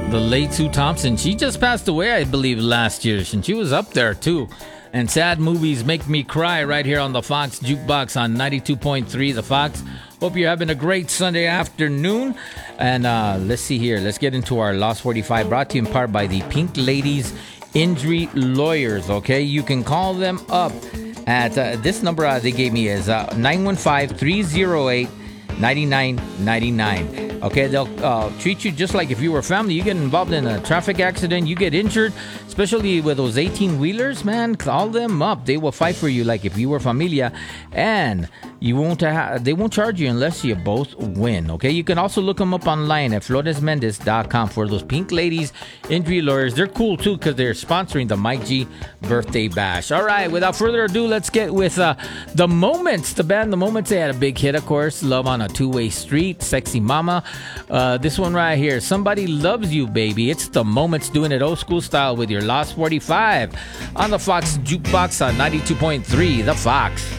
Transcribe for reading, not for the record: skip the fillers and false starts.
The late Sue Thompson. She just passed away, I believe, last year. And she was up there, too. And sad movies make me cry right here on the Fox Jukebox on 92.3 The Fox. Hope you're having a great Sunday afternoon. And let's see here. Let's get into our Lost 45, brought to you in part by the Pink Ladies Injury Lawyers. Okay, you can call them up at this number they gave me is 915-308-9999. Okay, they'll treat you just like if you were family. You get involved in a traffic accident, you get injured, especially with those 18-wheelers, man, call them up. They will fight for you like if you were familia, and you won't they won't charge you unless you both win. Okay, you can also look them up online at floresmendez.com for those Pink Ladies Injury Lawyers. They're cool too because they're sponsoring the Mike G birthday bash. All right, without further ado, let's get with the Moments. The band The Moments, they had a big hit, of course, Love on a Two-Way Street, Sexy Mama. This one right here, Somebody Loves You, Baby. It's The Moments doing it old school style with your Lost 45 on the Fox Jukebox on 92.3 The Fox.